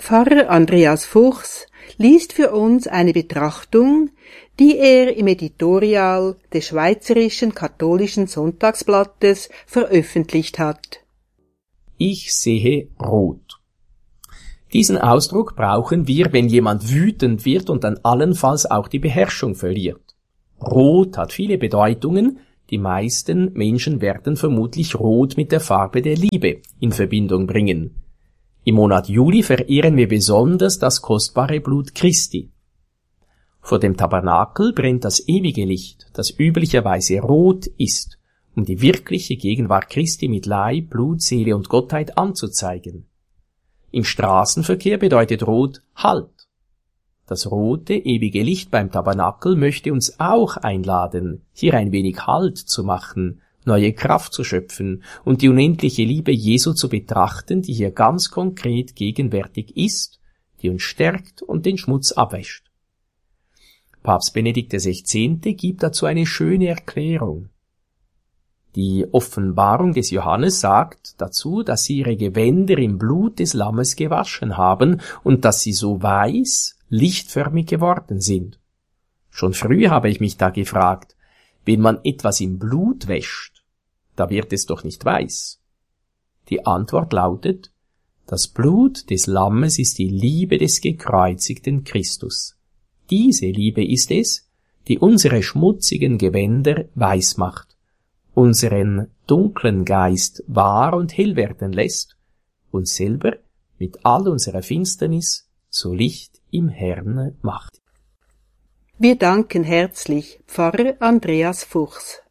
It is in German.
Pfarrer Andreas Fuchs liest für uns eine Betrachtung, die er im Editorial des Schweizerischen Katholischen Sonntagsblattes veröffentlicht hat. Ich sehe rot. Diesen Ausdruck brauchen wir, wenn jemand wütend wird und dann allenfalls auch die Beherrschung verliert. Rot hat viele Bedeutungen. Die meisten Menschen werden vermutlich Rot mit der Farbe der Liebe in Verbindung bringen. Im Monat Juli verehren wir besonders das kostbare Blut Christi. Vor dem Tabernakel brennt das ewige Licht, das üblicherweise rot ist, um die wirkliche Gegenwart Christi mit Leib, Blut, Seele und Gottheit anzuzeigen. Im Straßenverkehr bedeutet Rot Halt. Das rote, ewige Licht beim Tabernakel möchte uns auch einladen, hier ein wenig Halt zu machen, neue Kraft zu schöpfen und die unendliche Liebe Jesu zu betrachten, die hier ganz konkret gegenwärtig ist, die uns stärkt und den Schmutz abwäscht. Papst Benedikt XVI. Gibt dazu eine schöne Erklärung. Die Offenbarung des Johannes sagt dazu, dass sie ihre Gewänder im Blut des Lammes gewaschen haben und dass sie so weiß, lichtförmig geworden sind. Schon früh habe ich mich da gefragt, wenn man etwas im Blut wäscht, da wird es doch nicht weiß. Die Antwort lautet, das Blut des Lammes ist die Liebe des gekreuzigten Christus. Diese Liebe ist es, die unsere schmutzigen Gewänder weiß macht, unseren dunklen Geist wahr und hell werden lässt, uns selber mit all unserer Finsternis zu Licht im Herrn macht. Wir danken herzlich Pfarrer Andreas Fuchs.